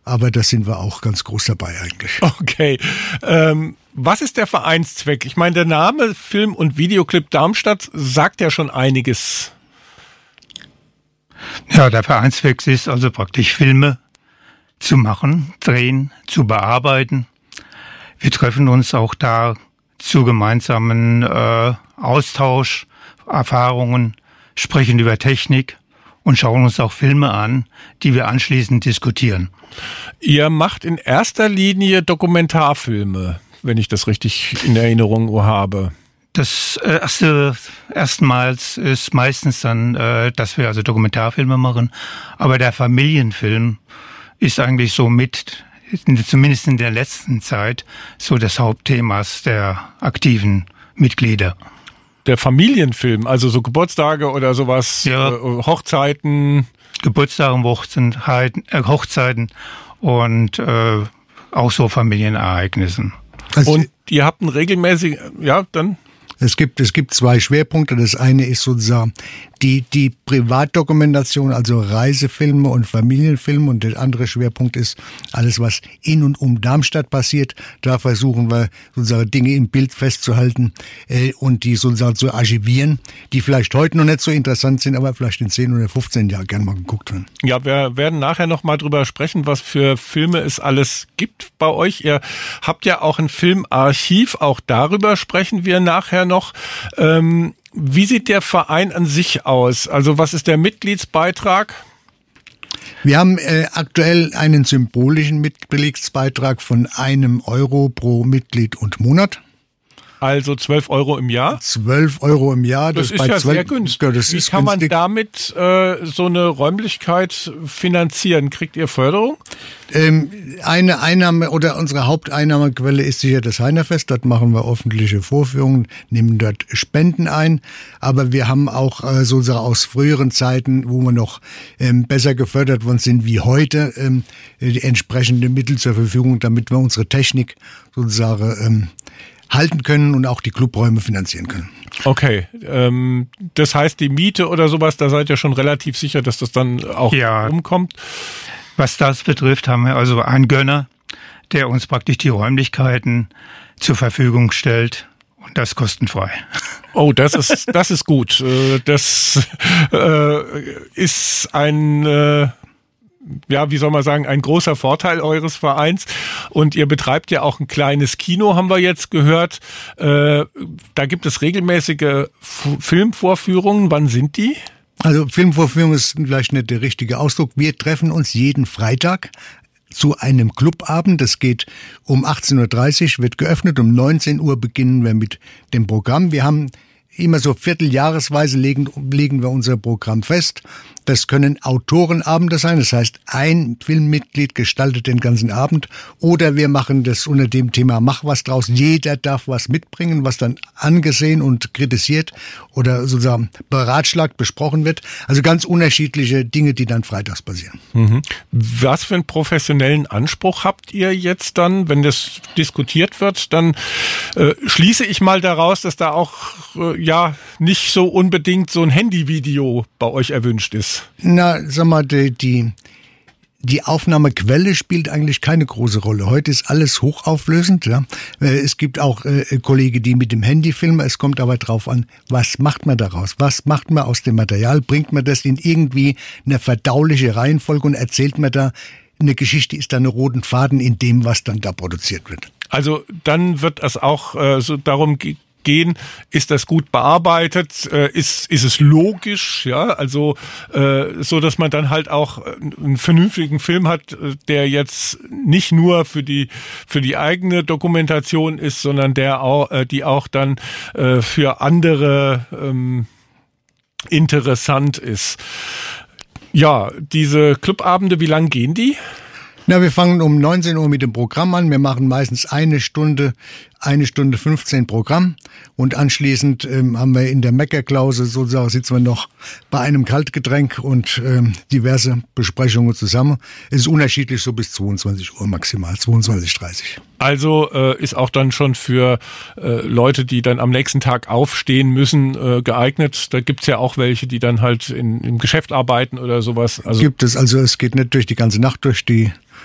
aber da sind wir auch ganz groß dabei eigentlich. Okay. Was ist der Vereinszweck? Ich meine, der Name Film- und Videoclip Darmstadt sagt ja schon einiges. Ja, der Vereinszweck ist also praktisch Filme zu machen, drehen, zu bearbeiten. Wir treffen uns auch da zu gemeinsamen Austausch, Erfahrungen, sprechen über Technik und schauen uns auch Filme an, die wir anschließend diskutieren. Ihr macht in erster Linie Dokumentarfilme, wenn ich das richtig in Erinnerung habe. Das erstmals ist meistens dann, dass wir also Dokumentarfilme machen, aber der Familienfilm ist eigentlich so zumindest in der letzten Zeit, so das Hauptthema der aktiven Mitglieder. Der Familienfilm, also so Geburtstage oder sowas, ja. Hochzeiten. Geburtstage, Hochzeiten und auch so Familienereignissen. Also, und ihr habt einen regelmäßigen, ja, dann... Es gibt zwei Schwerpunkte. Das eine ist sozusagen die Privatdokumentation, also Reisefilme und Familienfilme. Und der andere Schwerpunkt ist alles, was in und um Darmstadt passiert. Da versuchen wir sozusagen Dinge im Bild festzuhalten und die sozusagen zu archivieren, die vielleicht heute noch nicht so interessant sind, aber vielleicht in 10 oder 15 Jahren gerne mal geguckt werden. Ja, wir werden nachher noch mal drüber sprechen, was für Filme es alles gibt bei euch. Ihr habt ja auch ein Filmarchiv, auch darüber sprechen wir nachher noch. Wie sieht der Verein an sich aus? Also was ist der Mitgliedsbeitrag? Wir haben aktuell einen symbolischen Mitgliedsbeitrag von €1 pro Mitglied und Monat. Also 12 € im Jahr? 12 € im Jahr. Das ist ja sehr günstig. Wie kann man damit so eine Räumlichkeit finanzieren? Kriegt ihr Förderung? Eine Einnahme oder unsere Haupteinnahmequelle ist sicher das Heinerfest. Dort machen wir öffentliche Vorführungen, nehmen dort Spenden ein. Aber wir haben auch sozusagen aus früheren Zeiten, wo wir noch besser gefördert worden sind wie heute, die entsprechende Mittel zur Verfügung, damit wir unsere Technik sozusagen halten können und auch die Clubräume finanzieren können. Okay, das heißt die Miete oder sowas, da seid ihr schon relativ sicher, dass das dann auch umkommt? Was das betrifft, haben wir also einen Gönner, der uns praktisch die Räumlichkeiten zur Verfügung stellt und das kostenfrei. Oh, das ist gut. Das ist ein wie soll man sagen, ein großer Vorteil eures Vereins. Und ihr betreibt ja auch ein kleines Kino, haben wir jetzt gehört. Da gibt es regelmäßige Filmvorführungen. Wann sind die? Also Filmvorführung ist vielleicht nicht der richtige Ausdruck. Wir treffen uns jeden Freitag zu einem Clubabend. Das geht um 18:30 Uhr, wird geöffnet. Um 19 Uhr beginnen wir mit dem Programm. Wir haben immer so vierteljahresweise legen wir unser Programm fest. Das können Autorenabende sein, das heißt, ein Filmmitglied gestaltet den ganzen Abend. Oder wir machen das unter dem Thema Mach was draus. Jeder darf was mitbringen, was dann angesehen und kritisiert oder sozusagen beratschlagt, besprochen wird. Also ganz unterschiedliche Dinge, die dann freitags passieren. Mhm. Was für einen professionellen Anspruch habt ihr jetzt dann, wenn das diskutiert wird? Dann schließe ich mal daraus, dass da auch nicht so unbedingt so ein Handyvideo bei euch erwünscht ist. Na, sag mal, die Aufnahmequelle spielt eigentlich keine große Rolle. Heute ist alles hochauflösend. Ja. Es gibt auch Kollegen, die mit dem Handy filmen. Es kommt aber drauf an, was macht man daraus? Was macht man aus dem Material? Bringt man das in irgendwie eine verdauliche Reihenfolge und erzählt man da eine Geschichte? Ist da eine roten Faden in dem, was dann da produziert wird? Also dann wird es auch so darum gehen, ist das gut bearbeitet, ist es logisch, ja, also so, dass man dann halt auch einen vernünftigen Film hat, der jetzt nicht nur für die eigene Dokumentation ist, sondern die auch dann für andere interessant ist. Ja, diese Clubabende, wie lang gehen die? Na, wir fangen um 19 Uhr mit dem Programm an. Wir machen meistens 1 Stunde 15 Programm und anschließend haben wir in der Meckerklause sozusagen sitzen wir noch bei einem Kaltgetränk und diverse Besprechungen zusammen. Es ist unterschiedlich, so bis 22 Uhr maximal, 22:30. Also ist auch dann schon für Leute, die dann am nächsten Tag aufstehen müssen, geeignet. Da gibt's ja auch welche, die dann halt im Geschäft arbeiten oder sowas. Also gibt es, also es geht nicht durch die ganze Nacht durch. Die